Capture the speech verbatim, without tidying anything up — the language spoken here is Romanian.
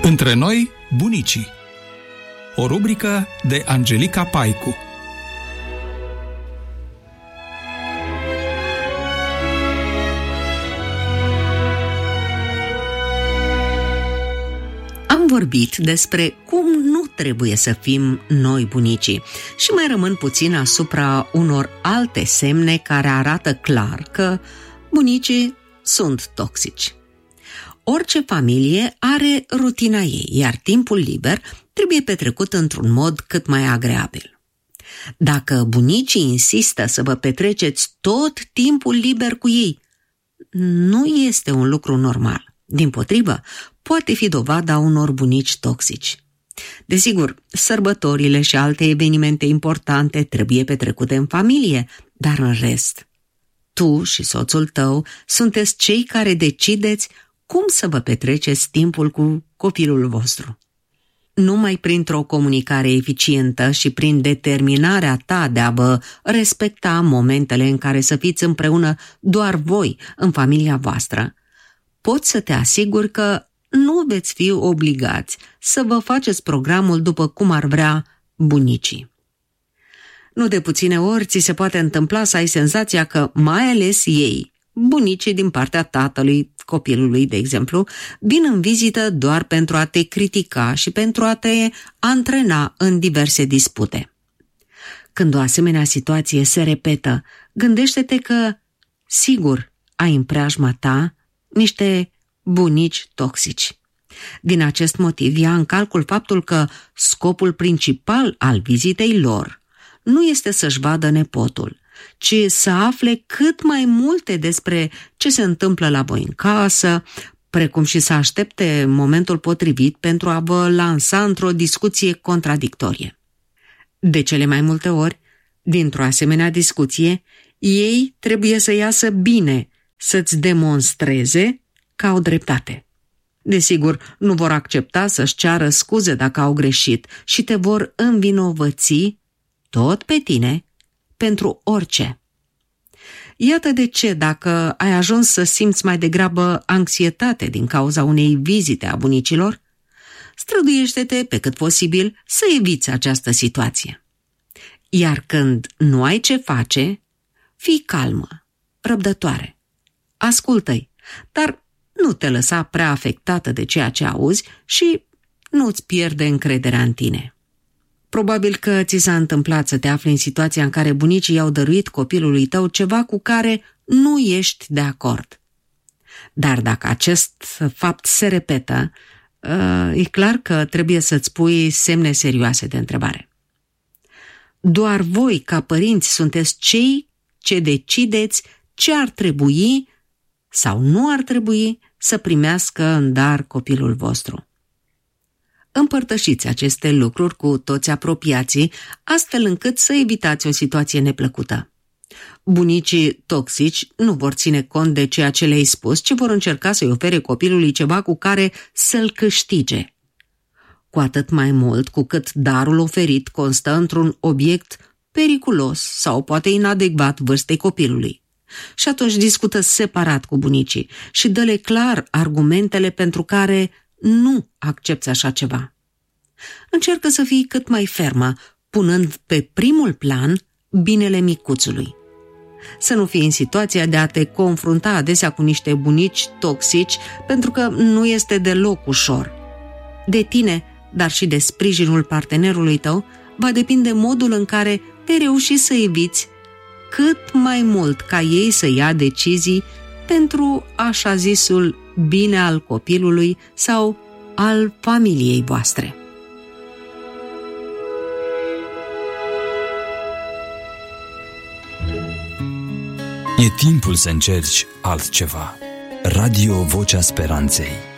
Între noi, bunicii. O rubrică de Angelica Paicu. Am vorbit despre cum nu trebuie să fim noi bunicii și mai rămân puțin asupra unor alte semne care arată clar că bunicii sunt toxici. Orice familie are rutina ei, iar timpul liber trebuie petrecut într-un mod cât mai agreabil. Dacă bunicii insistă să vă petreceți tot timpul liber cu ei, nu este un lucru normal. Dimpotrivă, poate fi dovada unor bunici toxici. Desigur, sărbătorile și alte evenimente importante trebuie petrecute în familie, dar în rest, tu și soțul tău sunteți cei care decideți cum să vă petreceți timpul cu copilul vostru. Numai printr-o comunicare eficientă și prin determinarea ta de a vă respecta momentele în care să fiți împreună doar voi în familia voastră, poți să te asiguri că nu veți fi obligați să vă faceți programul după cum ar vrea bunicii. Nu de puține ori ți se poate întâmpla să ai senzația că mai ales ei, bunicii din partea tatălui copilului, de exemplu, vin în vizită doar pentru a te critica și pentru a te antrena în diverse dispute. Când o asemenea situație se repetă, gândește-te că, sigur, ai în preajma ta niște bunici toxici. Din acest motiv, ia în calcul faptul că scopul principal al vizitei lor nu este să-și vadă nepotul, ci să afle cât mai multe despre ce se întâmplă la voi în casă, precum și să aștepte momentul potrivit pentru a vă lansa într-o discuție contradictorie. De cele mai multe ori, dintr-o asemenea discuție, ei trebuie să iasă bine, să-ți demonstreze că au dreptate. Desigur, nu vor accepta să-și ceară scuze dacă au greșit și te vor învinovăți tot pe tine pentru orice. Iată de ce, dacă ai ajuns să simți mai degrabă anxietate din cauza unei vizite a bunicilor, străduiește-te pe cât posibil să eviți această situație. Iar când nu ai ce face, fii calmă, răbdătoare. Ascultă-i, dar nu te lăsa prea afectată de ceea ce auzi și nu-ți pierde încrederea în tine. Probabil că ți s-a întâmplat să te afli în situația în care bunicii i-au dăruit copilului tău ceva cu care nu ești de acord. Dar dacă acest fapt se repetă, e clar că trebuie să-ți pui semne serioase de întrebare. Doar voi, ca părinți, sunteți cei ce decideți ce ar trebui sau nu ar trebui să primească în dar copilul vostru. Împărtășiți aceste lucruri cu toți apropiații, astfel încât să evitați o situație neplăcută. Bunicii toxici nu vor ține cont de ceea ce le-ai spus, ci vor încerca să-i ofere copilului ceva cu care să-l câștige. Cu atât mai mult cu cât darul oferit constă într-un obiect periculos sau poate inadecvat vârstei copilului. Și atunci discută separat cu bunicii și dă-le clar argumentele pentru care nu accepți așa ceva. Încearcă să fii cât mai fermă, punând pe primul plan binele micuțului. Să nu fii în situația de a te confrunta adesea cu niște bunici toxici, pentru că nu este deloc ușor. De tine, dar și de sprijinul partenerului tău, va depinde modul în care vei reuși să eviți cât mai mult ca ei să ia decizii pentru așa zisul bine al copilului sau al familiei voastre. E timpul să încerci altceva. Radio Vocea Speranței.